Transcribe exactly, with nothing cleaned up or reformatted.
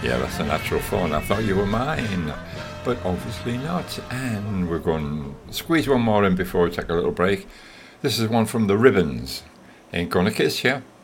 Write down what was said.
Yeah, that's a natural phone. I thought you were mine, but obviously not. And we're going to squeeze one more in before we take a little break. This is one from the Ribbons. Ain't Gonna Kiss Ya.